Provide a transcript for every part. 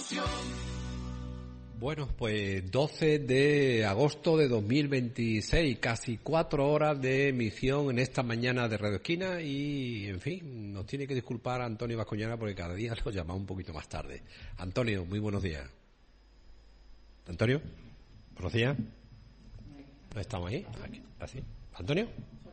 Bueno, pues 12 de agosto de 2026, casi 4 horas de emisión en esta mañana de Radio Esquina y, en fin, nos tiene que disculpar Antonio Vascoñana porque cada día lo llamamos un poquito más tarde. Antonio, muy buenos días. Antonio, buenos días. ¿No estamos ahí? Aquí, así. ¿Antonio?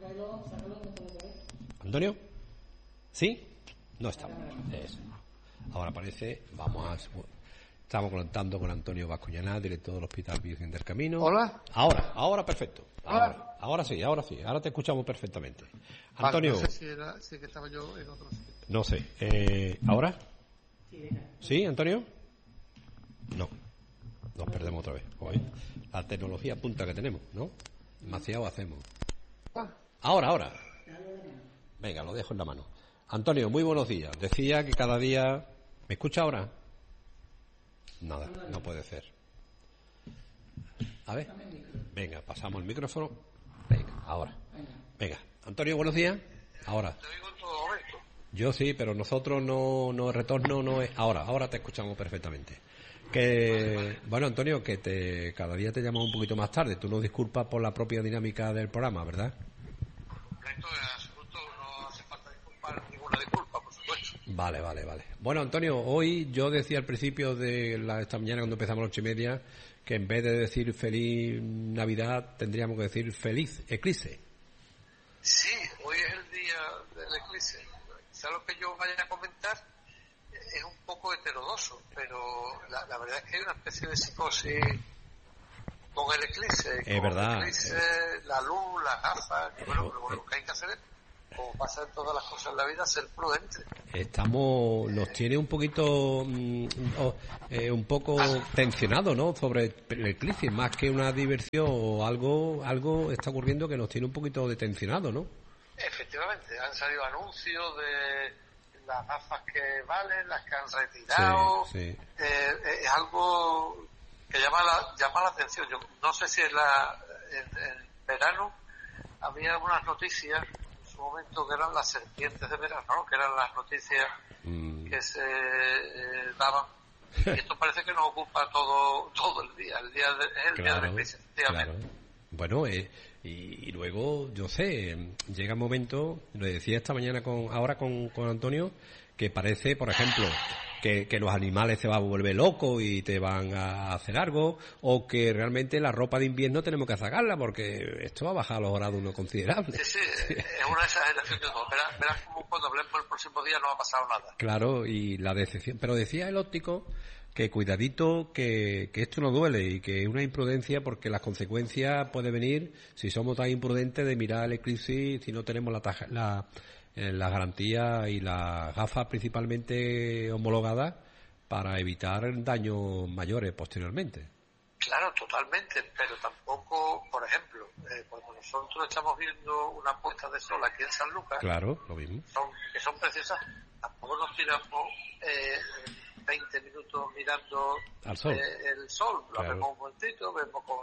¿Antonio? ¿Sí? No estamos. Eso. Ahora aparece, estamos conectando con Antonio Vascoñana, director del Hospital Virgen del Camino. ¿Hola? Ahora perfecto. Ahora sí, ahora te escuchamos perfectamente. Antonio. Vale, no sé si que estaba yo en otro sitio. No sé. ¿Ahora? ¿Sí, Antonio? No. Nos perdemos otra vez. Oye, la tecnología punta que tenemos, ¿no? Demasiado hacemos. Ahora. Venga, lo dejo en la mano. Antonio, muy buenos días. Decía que cada día... ¿Me escucha ahora? Nada, no puede ser. A ver. Venga, pasamos el micrófono. Venga, ahora. Venga. Antonio, buenos días. Ahora. Te digo en todo momento. Yo sí, pero nosotros no retorno no es ahora te escuchamos perfectamente. Que bueno, Antonio, que cada día te llamamos un poquito más tarde. Tú nos disculpas por la propia dinámica del programa, ¿verdad? Esto es absoluto, no hace falta disculpar, ninguna disculpa, por supuesto. Vale. Bueno, Antonio, hoy yo decía al principio de esta mañana cuando empezamos a las 8:30 que en vez de decir feliz Navidad tendríamos que decir feliz eclipse. Sí, hoy es el día del eclipse. Quizá lo que yo vaya a comentar es un poco heterodoxo, pero la verdad es que hay una especie de psicosis con el eclipse. Es verdad. El eclipse, la luz, las gafas, que bueno, lo que hay que hacer es, como pasa en todas las cosas en la vida, ser prudente. Nos tiene un poquito, un poco tensionado, ¿no? Sobre el eclipse, más que una diversión o algo está ocurriendo que nos tiene un poquito detencionado, ¿no? Efectivamente, han salido anuncios de las gafas que valen, las que han retirado. Sí. Es algo que llama la atención. Yo no sé si en verano había unas noticias en su momento que eran las serpientes de verano, ¿no? Que eran las noticias que se daban. Y esto parece que nos ocupa todo el día. El día es el día de la iglesia, efectivamente. Claro. Bueno, y luego, yo sé, llega un momento, lo decía esta mañana con Antonio, que parece, por ejemplo, que los animales se van a volver locos y te van a hacer algo, o que realmente la ropa de invierno tenemos que sacarla porque esto va a bajar los grados uno considerable. Sí, es una exageración de todo. Verás como cuando hablemos el próximo día no ha pasado nada. Claro, y la decepción. Pero decía el óptico que cuidadito, que esto no duele y que es una imprudencia porque las consecuencias pueden venir si somos tan imprudentes de mirar el eclipse si no tenemos la garantía y las gafas principalmente homologadas para evitar daños mayores posteriormente. Claro, totalmente, pero tampoco, por ejemplo, cuando nosotros estamos viendo una puesta de sol aquí en San Lucas, claro, lo mismo, que son preciosas, tampoco nos tiramos 20 minutos mirando al sol. El sol, lo vemos un momentito, vemos cómo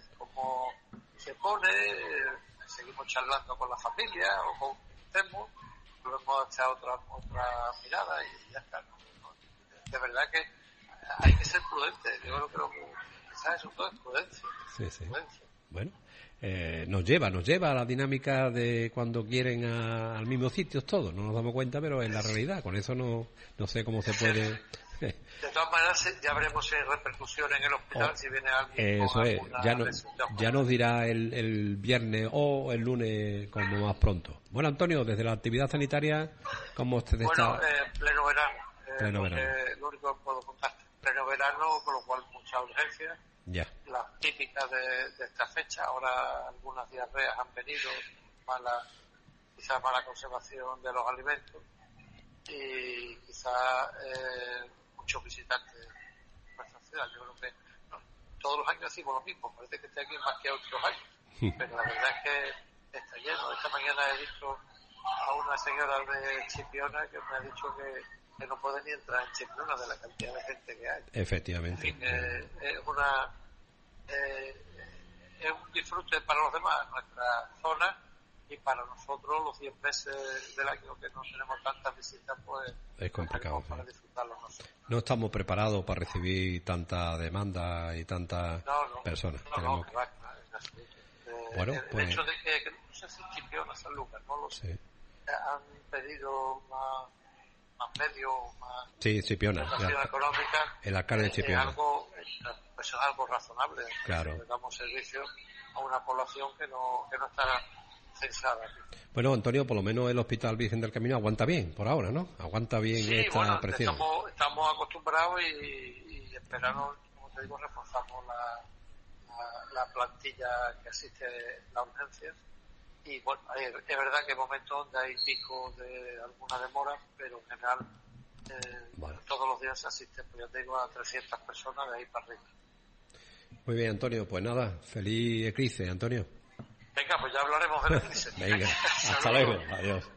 se pone, seguimos charlando con la familia o con quien estemos, luego a echar otra mirada y ya está. De verdad que hay que ser prudente. Yo creo que quizás eso todo es prudencia. Sí. Bueno, nos lleva a la dinámica de cuando quieren al mismo sitio todos. No nos damos cuenta, pero es la realidad. Con eso no sé cómo se puede. De todas maneras, ya veremos si hay repercusión en el hospital si viene alguien. Eso es, ya nos dirá el viernes o el lunes como más pronto. Bueno, Antonio, desde la actividad sanitaria, ¿cómo usted está? Pleno verano. Pleno verano. Lo único que puedo contarte. Pleno verano, con lo cual mucha urgencia. Ya. Las típicas de esta fecha. Ahora algunas diarreas han venido, quizás mala conservación de los alimentos y quizás muchos visitantes de nuestra ciudad. Yo creo que todos los años decimos lo mismo, parece que esté aquí más que otros años, pero la verdad es que está lleno. Esta mañana he visto a una señora de Chipiona que me ha dicho que no puede ni entrar en Chipiona de la cantidad de gente que hay. Efectivamente. En fin, es un disfrute para los demás. Nuestra zona y para nosotros los 10 meses del año que no tenemos tantas visitas, pues es complicado, para disfrutarlo nosotros. No estamos preparados para recibir tanta demanda y tantas personas. No, que va, bueno, el hecho de que no sé si Chipiona, San Lucas, no lo sé, han pedido más medios, más Chipiona, económica, el alcalde de Chipiona. Pues es algo razonable. Claro. Le damos servicio a una población que no está censada. Bueno, Antonio, por lo menos el Hospital Virgen del Camino aguanta bien, por ahora, ¿no? Aguanta bien esta presión. Estamos acostumbrados y esperamos, como te digo, reforzamos la plantilla que asiste a la urgencia. Y bueno, es verdad que hay momentos donde hay picos de alguna demora, pero en general todos los días se asiste, pues ya te digo, a 300 personas de ahí para arriba. Muy bien, Antonio, pues nada, feliz eclipse, Antonio. Venga, pues ya hablaremos del eclipse. Venga, hasta luego, adiós.